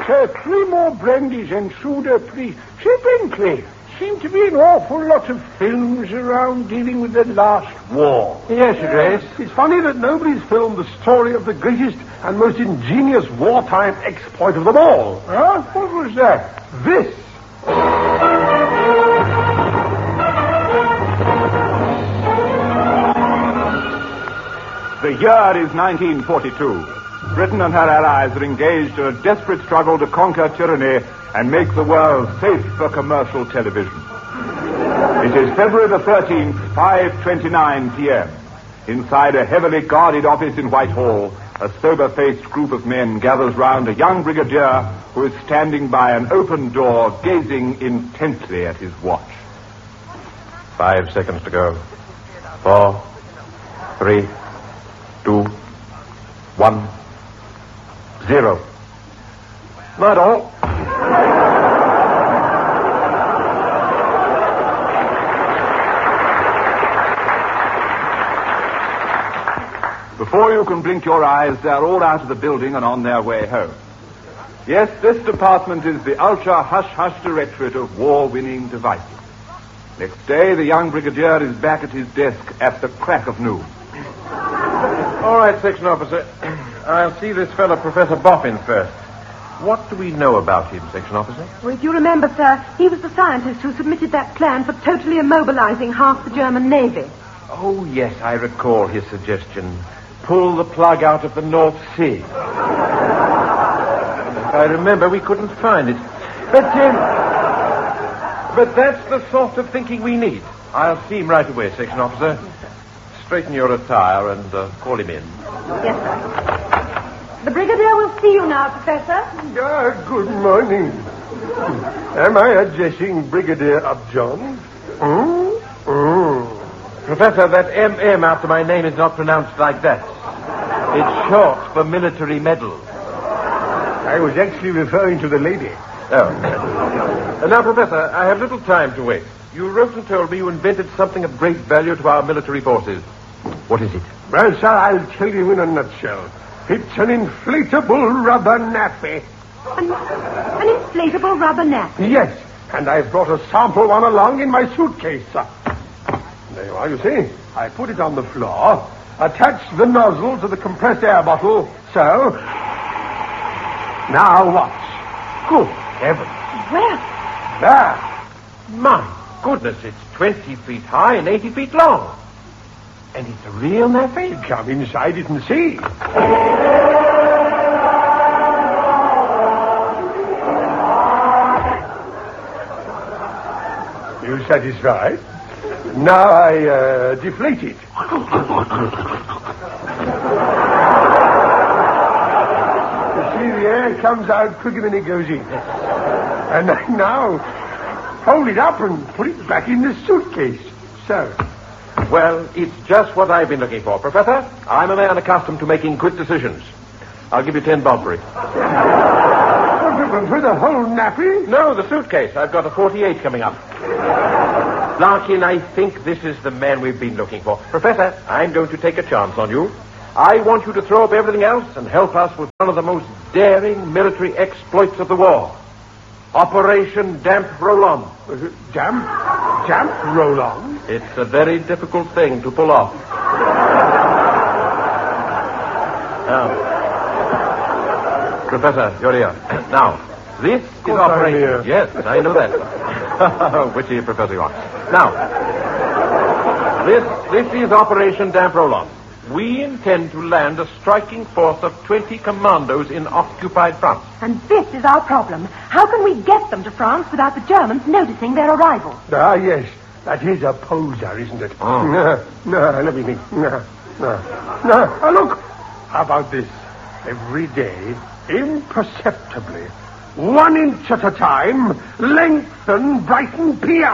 3 more brandies and soda, please. Say, Brinkley, seem to be an awful lot of films around dealing with the last war. Yes, Your Grace. It's funny that nobody's filmed the story of the greatest and most ingenious wartime exploit of them all. Huh? What was that? This. The year is 1942. Britain and her allies are engaged in a desperate struggle to conquer tyranny and make the world safe for commercial television. It is February the 13th, 5:29 p.m. Inside a heavily guarded office in Whitehall, a sober-faced group of men gathers round a young brigadier who is standing by an open door, gazing intently at his watch. 5 seconds to go. 4, 3, 2, 1, 0. Not all. Before you can blink your eyes, they're all out of the building and on their way home. Yes, this department is the ultra-hush-hush directorate of war-winning devices. Next day, the young brigadier is back at his desk at the crack of noon. All right, section officer. I'll see this fellow, Professor Boffin, first. What do we know about him, section officer? Well, if you remember, sir, he was the scientist who submitted that plan for totally immobilizing half the German Navy. Oh, yes, I recall his suggestion. Pull the plug out of the North Sea. I remember we couldn't find it. But that's the sort of thinking we need. I'll see him right away, section officer. Straighten your attire and call him in. Yes, sir. The brigadier will see you now, Professor. Good morning. Am I addressing Brigadier Upjohn? Professor, that M.M. after my name is not pronounced like that. It's short for military medal. I was actually referring to the lady. Oh. Now, Professor, I have little time to wait. You wrote and told me you invented something of great value to our military forces. What is it? Well, sir, I'll tell you in a nutshell. It's an inflatable rubber nappy. An inflatable rubber nappy? Yes, and I've brought a sample one along in my suitcase, sir. There you are, you see. I put it on the floor, attached the nozzle to the compressed air bottle, so... Now watch. Good heavens. Well... There. My goodness, it's 20 feet high and 80 feet long. And it's a real nappy? Come inside it and see. You satisfied? Now I deflate it. You see, the air comes out quicker than it goes in. And I now hold it up and put it back in the suitcase. So. Well, it's just what I've been looking for, Professor. I'm a man accustomed to making quick decisions. I'll give you 10 bob for it. For the whole nappy? No, the suitcase. I've got a 48 coming up. Larkin, I think this is the man we've been looking for. Professor, I'm going to take a chance on you. I want you to throw up everything else and help us with one of the most daring military exploits of the war. Operation Damp Roll-On. Damp Roll-On? It's a very difficult thing to pull off. Now, Professor, you're here. Now, this is Operation... Yes, I know that. Witty Professor you are. Now, this is Operation Damp Roll-On. We intend to land a striking force of 20 commandos in occupied France. And this is our problem. How can we get them to France without the Germans noticing their arrival? Ah, yes. That is a poser, isn't it? Oh. No, let me think. No. Oh, look. How about this? Every day, imperceptibly, 1 inch at a time, lengthen Brighton Pier.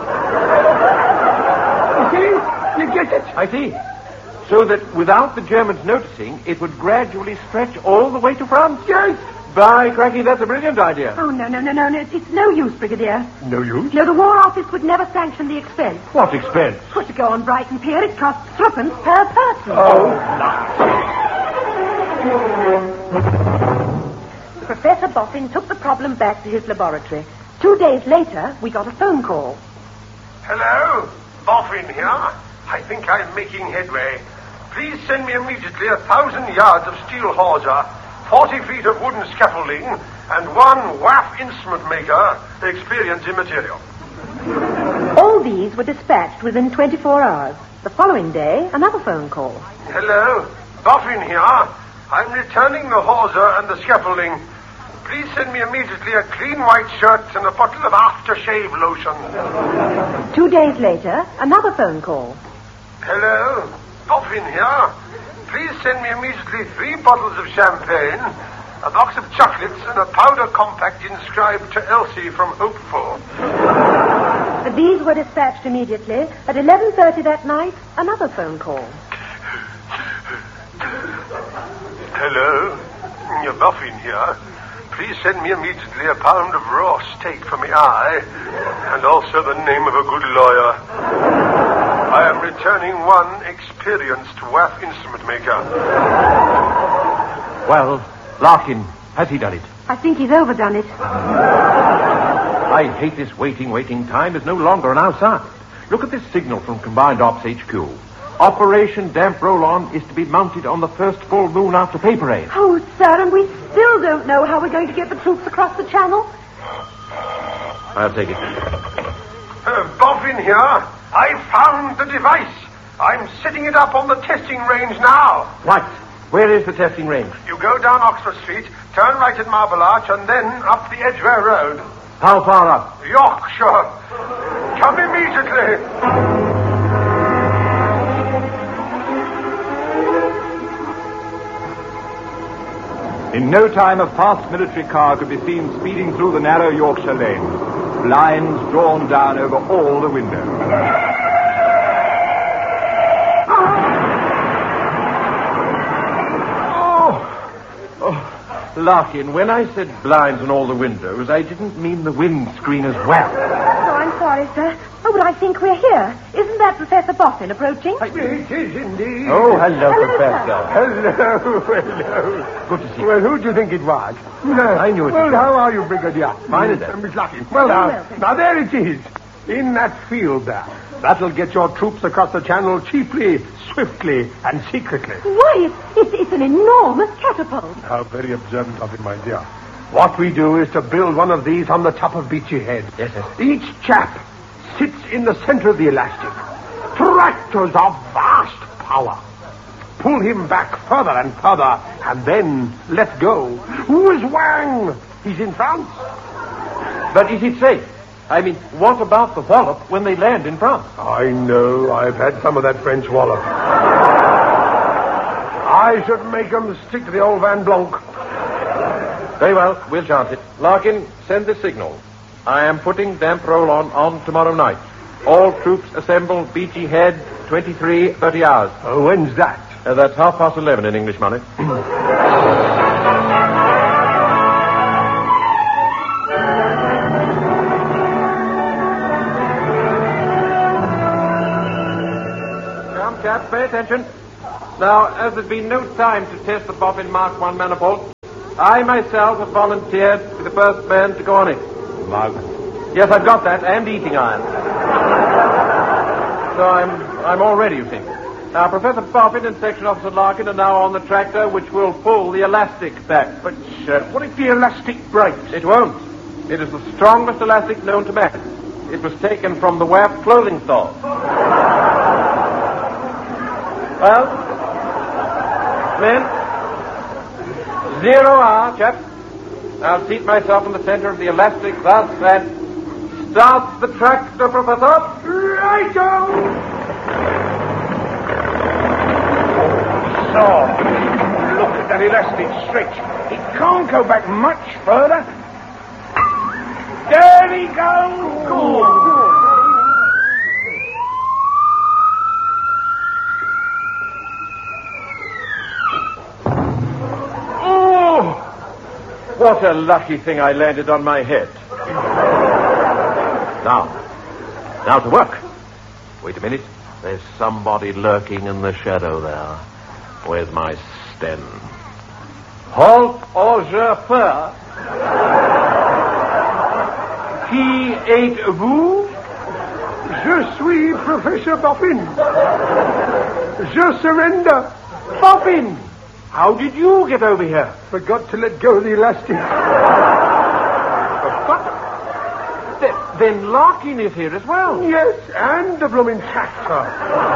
You see? You get it? I see. So that without the Germans noticing, it would gradually stretch all the way to France? Yes. By cracky, that's a brilliant idea. Oh, no. It's no use, Brigadier. No use? No, the War Office would never sanction the expense. What expense? Well, to go on Brighton Pier, it costs 3d per person. Oh. Professor Boffin took the problem back to his laboratory. 2 days later, we got a phone call. Hello? Boffin here. I think I'm making headway. Please send me immediately 1,000 yards of steel hawser, 40 feet of wooden scaffolding, and 1 WAF instrument maker, experience immaterial. All these were dispatched within 24 hours. The following day, another phone call. Hello? Boffin here. I'm returning the hawser and the scaffolding. Please send me immediately a clean white shirt and a bottle of aftershave lotion. 2 days later, another phone call. Hello? Boffin here. Please send me immediately 3 bottles of champagne, a box of chocolates, and a powder compact inscribed to Elsie from Hopeful. These were dispatched immediately. At 11:30 that night, another phone call. Hello? You're Boffin here. Please send me immediately a pound of raw steak for my eye, and also the name of a good lawyer. I am returning 1 experienced WAF instrument maker. Well, Larkin, has he done it? I think he's overdone it. I hate this waiting. Time is no longer on our side. Look at this signal from Combined Ops HQ. Operation Damp Roll-On is to be mounted on the first full moon after pay parade. Oh, sir, and we still don't know how we're going to get the troops across the channel. I'll take it. Boffin here. I found the device. I'm setting it up on the testing range now. Right. Where is the testing range? You go down Oxford Street, turn right at Marble Arch, and then up the Edgware Road. How far up? Yorkshire. Come immediately. In no time, a fast military car could be seen speeding through the narrow Yorkshire lanes, blinds drawn down over all the windows. Larkin, when I said blinds on all the windows, I didn't mean the windscreen as well. Oh, I'm sorry, sir. Oh, but I think we're here. Isn't that Professor Boffin approaching? It is indeed. Oh, hello, Hello, Professor. Hello. Good to see you. Well, who do you think it was? I knew it Well, was. how are you, Brigadier? Fine as ever. Miss Larkin. Well, now there it is. In that field there. That'll get your troops across the channel cheaply, swiftly, and secretly. Why, it's an enormous catapult. How very observant of it, my dear. What we do is to build one of these on the top of Beachy Head. Yes. Each chap sits in the center of the elastic. Tractors of vast power. Pull him back further and further, and then let go. Who is Wang? He's in France. But is it safe? I mean, what about the wallop when they land in France? I know. I've had some of that French wallop. I should make them stick to the old Van Blanc. Very well, we'll chance it. Larkin, send the signal. I am putting Damp Roll-On on tomorrow night. All troops assemble Beachy Head, 23:30 hours. When's that? That's 11:30 in English money. Come, chaps, pay attention. Now, as there's been no time to test the Boffin Mark I manifold, I myself have volunteered to be the first man to go on it. Mug. Yes, I've got that, and eating iron. So I'm all ready, you see. Now, Professor Boffin and Section Officer Larkin are now on the tractor, which will pull the elastic back. But What if the elastic breaks? it won't. It is the strongest elastic known to man. It was taken from the WAF clothing store. Well, men, 0 hour, chaps. I'll seat myself in the center of the elastic thus, and start the tractor, Professor. Righto! So, look at that elastic stretch. It can't go back much further. There he goes. Good. What a lucky thing I landed on my head. Now to work. Wait a minute. There's somebody lurking in the shadow there. Where's my Sten? Halt or je peur. He ate vous? Je suis Professor Boffin. Je surrender. Boffin! How did you get over here? Forgot to let go of the elastic. Then Larkin is here as well. Yes, and the blooming tractor.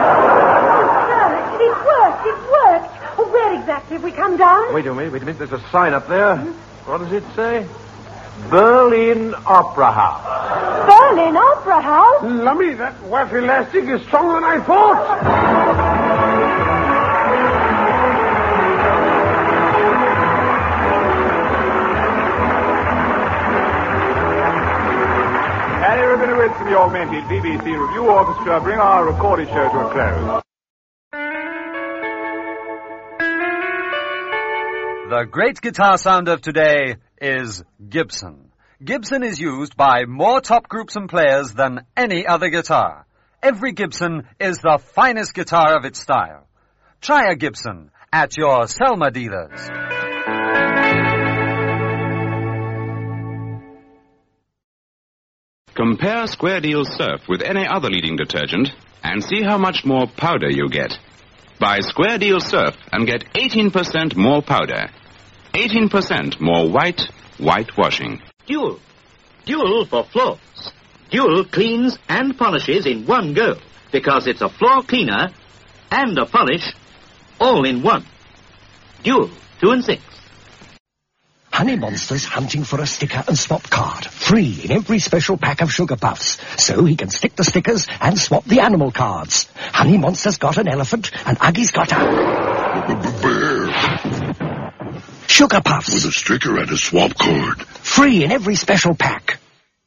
It's worked. Oh, where exactly have we come down? Wait a minute. There's a sign up there. What does it say? Berlin Opera House. Berlin Opera House? Lummy, that waff elastic is stronger than I thought. Harry Rabinowitz and the augmented BBC Review Orchestra bring our recorded show to a close. The great guitar sound of today is Gibson. Gibson is used by more top groups and players than any other guitar. Every Gibson is the finest guitar of its style. Try a Gibson at your Selma dealers. Compare Square Deal Surf with any other leading detergent and see how much more powder you get. Buy Square Deal Surf and get 18% more powder. 18% more whitewashing. Dual for floors. Dual cleans and polishes in one go because it's a floor cleaner and a polish all in one. Dual 2 and 6. Honey Monster's hunting for a sticker and swap card. Free in every special pack of Sugar Puffs. So he can stick the stickers and swap the animal cards. Honey Monster's got an elephant and Uggie's got a bear. Sugar Puffs. With a sticker and a swap card. Free in every special pack.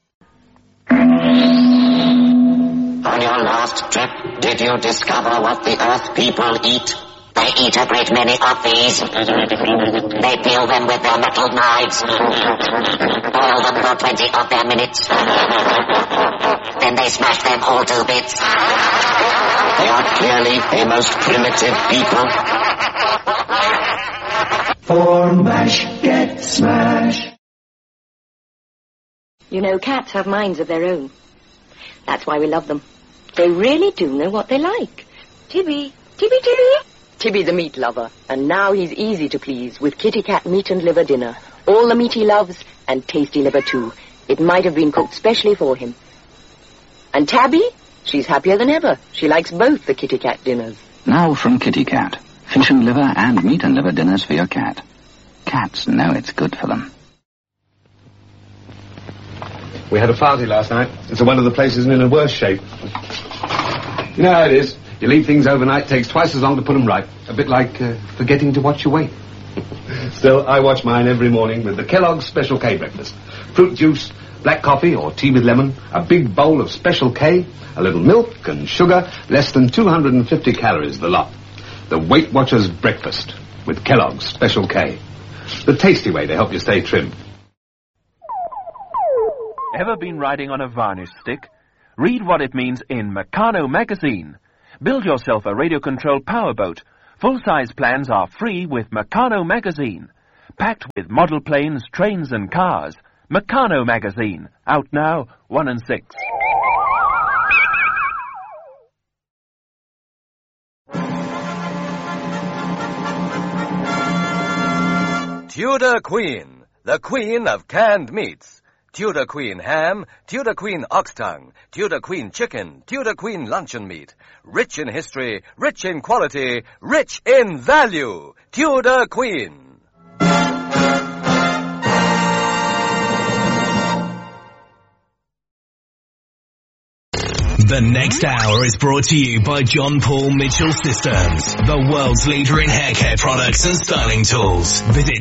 On your last trip, did you discover what the Earth people eat? They eat a great many of these. They peel them with their metal knives. Boil them for 20 of their minutes. Then they smash them all to bits. They are clearly a most primitive people. For mash, get smash. You know, cats have minds of their own. That's why we love them. They really do know what they like. Tibby. Tibby's a meat lover, and now he's easy to please with Kitty Cat meat and liver dinner. All the meat he loves, and tasty liver too. It might have been cooked specially for him. And Tabby? She's happier than ever. She likes both the Kitty Cat dinners. Now from Kitty Cat. Fish and liver and meat and liver dinners for your cat. Cats know it's good for them. We had a party last night, and so one of the places is in a worse shape. You know how it is. You leave things overnight, takes twice as long to put them right. A bit like forgetting to watch your weight. Still, I watch mine every morning with the Kellogg's Special K breakfast. Fruit juice, black coffee or tea with lemon, a big bowl of Special K, a little milk and sugar, less than 250 calories the lot. The Weight Watchers breakfast with Kellogg's Special K. The tasty way to help you stay trim. Ever been riding on a varnish stick? Read what it means in Meccano magazine. Build yourself a radio-controlled powerboat. Full-size plans are free with Meccano magazine. Packed with model planes, trains and cars. Meccano magazine. Out now, 1 and 6. Tudor Queen, the queen of canned meats. Tudor Queen ham, Tudor Queen ox tongue, Tudor Queen chicken, Tudor Queen luncheon meat. Rich in history, rich in quality, rich in value. Tudor Queen. The next hour is brought to you by John Paul Mitchell Systems, the world's leader in hair care products and styling tools. Visit